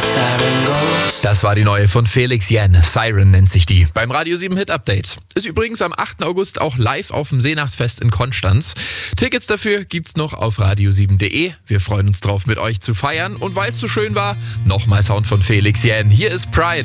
Das war die neue von Felix Jähn. Siren nennt sich die. Beim Radio 7 Hit Update. Ist übrigens am 8. August auch live auf dem Seenachtfest in Konstanz. Tickets dafür gibt's noch auf radio7.de. Wir freuen uns drauf, mit euch zu feiern. Und weil es so schön war, nochmal Sound von Felix Jähn. Hier ist Pride.